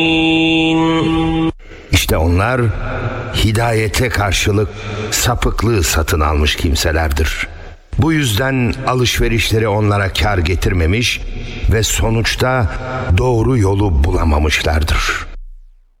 İşte onlar hidayete karşılık sapıklığı satın almış kimselerdir. Bu yüzden alışverişleri onlara kar getirmemiş ve sonuçta doğru yolu bulamamışlardır.